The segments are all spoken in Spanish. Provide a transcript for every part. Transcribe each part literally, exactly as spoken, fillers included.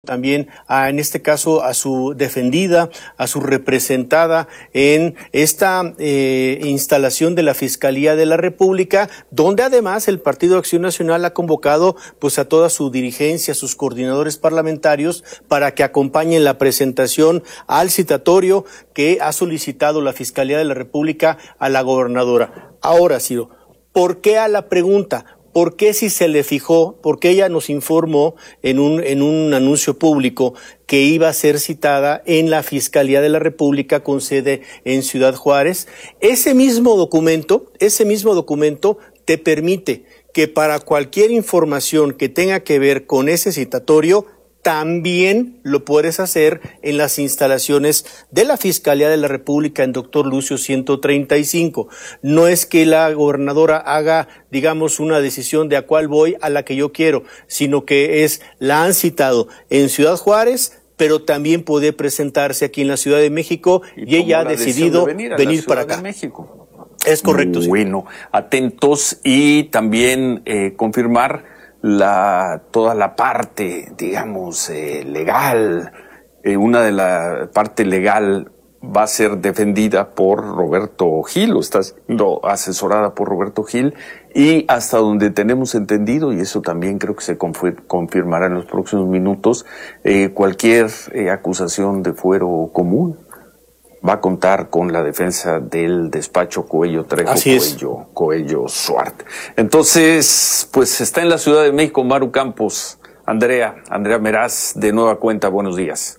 también a, en este caso a su defendida, a su representada en esta eh, instalación de la Fiscalía de la República, donde además el Partido Acción Nacional ha convocado pues a toda su dirigencia, a sus coordinadores parlamentarios para que acompañen la presentación al citatorio que ha solicitado la Fiscalía de la República a la gobernadora. Ahora, Ciro, ¿por qué a la pregunta? ¿Por qué si se le fijó, porque ella nos informó en un, en un anuncio público que iba a ser citada en la Fiscalía de la República con sede en Ciudad Juárez? Ese mismo documento, ese mismo documento te permite que para cualquier información que tenga que ver con ese citatorio, también lo puedes hacer en las instalaciones de la Fiscalía de la República en Doctor Lucio ciento treinta y cinco. No es que la gobernadora haga, digamos, una decisión de a cuál voy, a la que yo quiero, sino que es, la han citado en Ciudad Juárez, pero también puede presentarse aquí en la Ciudad de México y, y ella ha decidido de venir, venir para acá. México. Es correcto. Bueno, sí. Atentos y también eh, confirmar la toda la parte, digamos, eh, legal. Eh, una de la parte legal va a ser defendida por Roberto Gil, o está siendo asesorada por Roberto Gil, y hasta donde tenemos entendido, y eso también creo que se confirmará en los próximos minutos, eh, cualquier eh, acusación de fuero común va a contar con la defensa del despacho Coello Trejo, Coello, Coello Suart. Entonces, pues está en la Ciudad de México Maru Campos. Andrea, Andrea Meraz, de nueva cuenta, buenos días.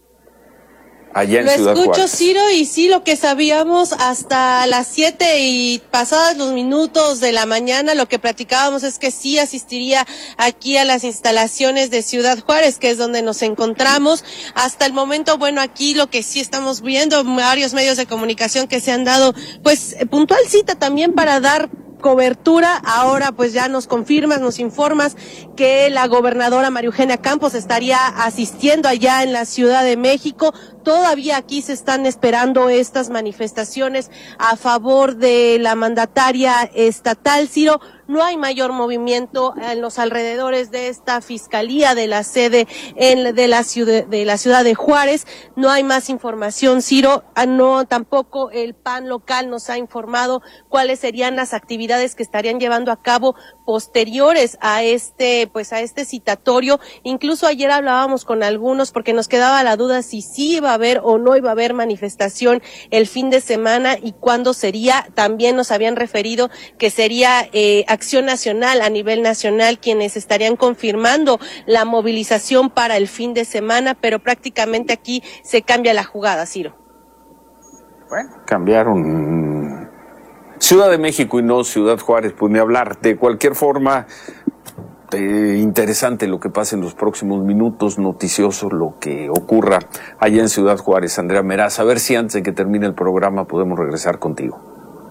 Allá en Lo Ciudad escucho, Juárez. Ciro, y sí, lo que sabíamos hasta las siete y pasadas los minutos de la mañana, lo que platicábamos es que sí asistiría aquí a las instalaciones de Ciudad Juárez, que es donde nos encontramos. Hasta el momento, bueno, aquí lo que sí estamos viendo, varios medios de comunicación que se han dado, pues, puntual cita también para dar cobertura. Ahora pues ya nos confirmas, nos informas que la gobernadora María Eugenia Campos estaría asistiendo allá en la Ciudad de México. Todavía aquí se están esperando estas manifestaciones a favor de la mandataria estatal, Ciro. No hay mayor movimiento en los alrededores de esta fiscalía de la sede en, de la ciudad de la ciudad de Juárez. No hay más información, Ciro. No, tampoco el P A N local nos ha informado cuáles serían las actividades que estarían llevando a cabo posteriores a este, pues a este citatorio. Incluso ayer hablábamos con algunos porque nos quedaba la duda si sí iba a haber o no iba a haber manifestación el fin de semana y cuándo sería. También nos habían referido que sería eh, Acción Nacional a nivel nacional quienes estarían confirmando la movilización para el fin de semana, pero prácticamente aquí se cambia la jugada, Ciro. Bueno, cambiaron Ciudad de México y no Ciudad Juárez, pues ni hablar. De cualquier forma, eh, interesante lo que pasa en los próximos minutos, noticioso lo que ocurra allá en Ciudad Juárez. Andrea Meraz, a ver si antes de que termine el programa podemos regresar contigo.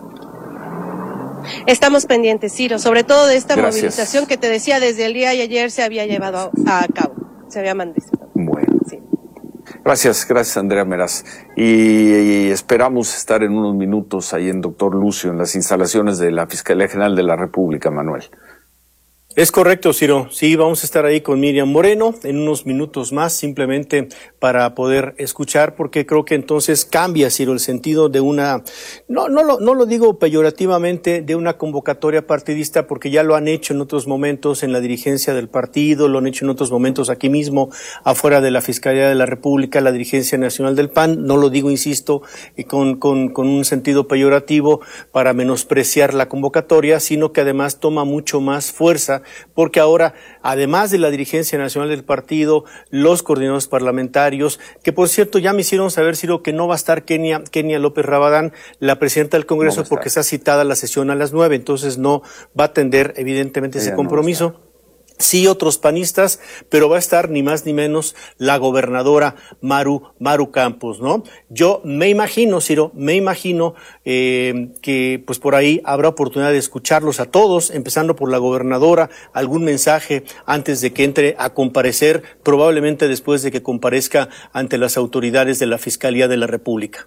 Estamos pendientes, Ciro, sobre todo de esta Gracias. movilización que te decía desde el día de ayer se había llevado a, a cabo, se había mandado. Bueno. Sí. Gracias, gracias Andrea Meraz. Y, y esperamos estar en unos minutos ahí en Doctor Lucio, en las instalaciones de la Fiscalía General de la República, Manuel. Es correcto, Ciro. Sí, vamos a estar ahí con Miriam Moreno en unos minutos más, simplemente para poder escuchar, porque creo que entonces cambia, Ciro, el sentido de una, no, no lo, no lo digo peyorativamente, de una convocatoria partidista, porque ya lo han hecho en otros momentos en la dirigencia del partido, lo han hecho en otros momentos aquí mismo, afuera de la Fiscalía de la República, la dirigencia nacional del P A N. No lo digo, insisto, con, con, con un sentido peyorativo para menospreciar la convocatoria, sino que además toma mucho más fuerza, porque ahora, además de la dirigencia nacional del partido, los coordinadores parlamentarios, que por cierto ya me hicieron saber, Ciro, que no va a estar Kenia, Kenia López Rabadán, la presidenta del Congreso, no porque está citada la sesión a las nueve, entonces no va a atender evidentemente ese compromiso. No sí, otros panistas, pero va a estar ni más ni menos la gobernadora Maru, Maru Campos, ¿no? Yo me imagino, Ciro, me imagino eh, que pues por ahí habrá oportunidad de escucharlos a todos, empezando por la gobernadora, algún mensaje antes de que entre a comparecer, probablemente después de que comparezca ante las autoridades de la Fiscalía de la República.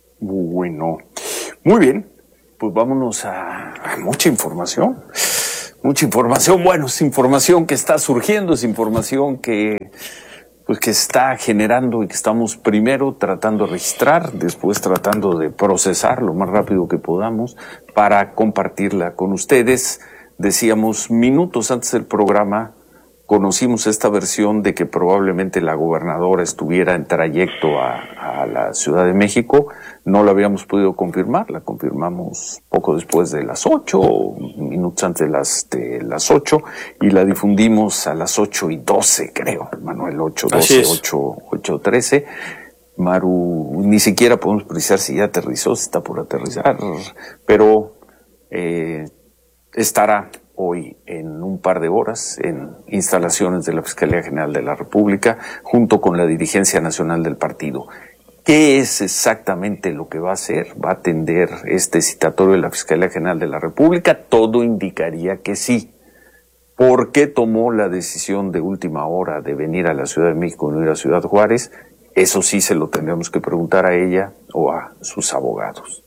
Bueno, muy bien, pues vámonos a, a mucha información. mucha información. Bueno, es información que está surgiendo, es información que, pues, que está generando y que estamos primero tratando de registrar, después tratando de procesar lo más rápido que podamos para compartirla con ustedes. Decíamos minutos antes del programa, conocimos esta versión de que probablemente la gobernadora estuviera en trayecto a, a la Ciudad de México. No la habíamos podido confirmar, la confirmamos poco después de las ocho, minutos antes de las, de las ocho, y la difundimos a las ocho y doce, creo, Manuel, ocho doce, ocho, ocho trece. Maru, ni siquiera podemos precisar si ya aterrizó, si está por aterrizar, pero eh, estará hoy en un par de horas en instalaciones de la Fiscalía General de la República junto con la dirigencia nacional del partido. ¿Qué es exactamente lo que va a hacer? ¿Va a atender este citatorio de la Fiscalía General de la República? Todo indicaría que sí. ¿Por qué tomó la decisión de última hora de venir a la Ciudad de México y no ir a Ciudad Juárez? Eso sí se lo tendremos que preguntar a ella o a sus abogados.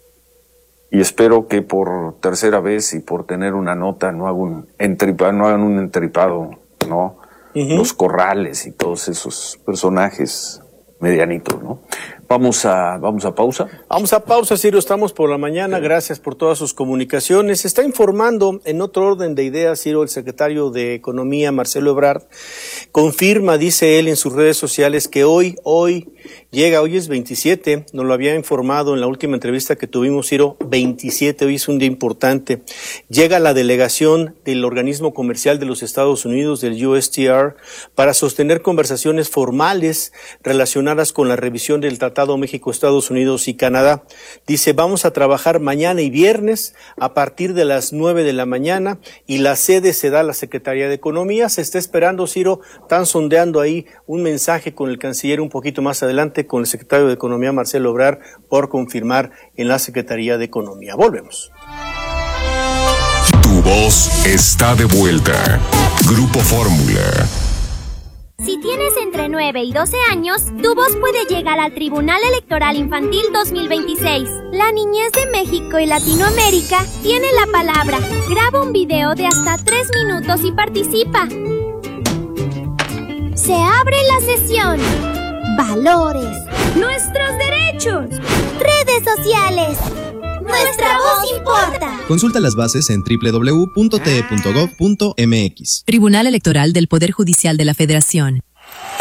Y espero que por tercera vez y por tener una nota no hagan un entripado, no hagan un entripado, ¿no? Uh-huh. Los Corrales y todos esos personajes medianitos, ¿no? Vamos a, vamos a pausa. Vamos a pausa, Ciro, estamos por la mañana, gracias por todas sus comunicaciones. Se está informando en otro orden de ideas, Ciro, el secretario de Economía, Marcelo Ebrard, confirma, dice él en sus redes sociales, que hoy, hoy, llega, hoy es veintisiete, nos lo había informado en la última entrevista que tuvimos, Ciro, veintisiete, hoy es un día importante, llega la delegación del organismo comercial de los Estados Unidos, del U S T R, para sostener conversaciones formales relacionadas con la revisión del Tratado México-Estados Unidos y Canadá. Dice, vamos a trabajar mañana y viernes a partir de las nueve de la mañana y la sede se da a la Secretaría de Economía. Se está esperando, Ciro, están sondeando ahí un mensaje con el canciller un poquito más adelante, con el secretario de Economía, Marcelo Ebrard, por confirmar en la Secretaría de Economía. Volvemos. Tu voz está de vuelta. Grupo Fórmula. Si tienes entre nueve y doce años, tu voz puede llegar al Tribunal Electoral Infantil dos mil veintiséis. La niñez de México y Latinoamérica tiene la palabra. Graba un video de hasta tres minutos y participa. Se abre la sesión. Valores. Nuestros derechos. Redes sociales. Nuestra voz importa. Consulta las bases en doble u doble u doble u punto t e punto gov punto m x. Tribunal Electoral del Poder Judicial de la Federación.